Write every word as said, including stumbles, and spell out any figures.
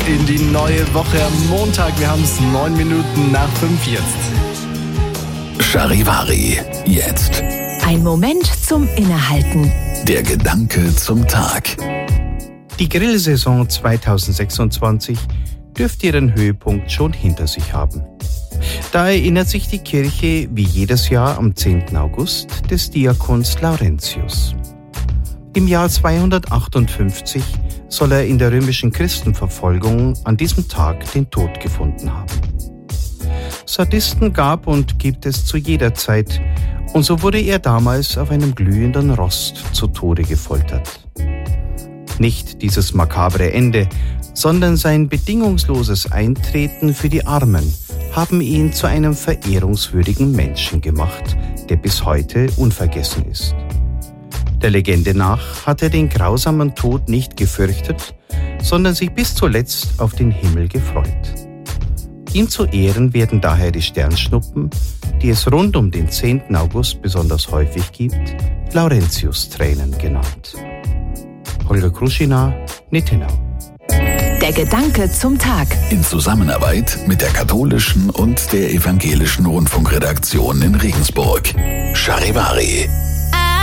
in die neue Woche am Montag. Wir haben es neun Minuten nach fünf jetzt. Charivari, jetzt. Ein Moment zum Innehalten. Der Gedanke zum Tag. Die Grillsaison zweitausendsechsundzwanzig dürfte ihren Höhepunkt schon hinter sich haben. Da erinnert sich die Kirche wie jedes Jahr am zehnten August des Diakons Laurentius. Im Jahr zweihundertachtundfünfzig soll er in der römischen Christenverfolgung an diesem Tag den Tod gefunden haben. Sadisten gab und gibt es zu jeder Zeit, und so wurde er damals auf einem glühenden Rost zu Tode gefoltert. Nicht dieses makabre Ende, sondern sein bedingungsloses Eintreten für die Armen haben ihn zu einem verehrungswürdigen Menschen gemacht, der bis heute unvergessen ist. Der Legende nach hat er den grausamen Tod nicht gefürchtet, sondern sich bis zuletzt auf den Himmel gefreut. Ihm zu Ehren werden daher die Sternschnuppen, die es rund um den zehnten August besonders häufig gibt, Laurentius-Tränen genannt. Holger Kruschina, Nittenau. Der Gedanke zum Tag. In Zusammenarbeit mit der katholischen und der evangelischen Rundfunkredaktion in Regensburg. Charivari.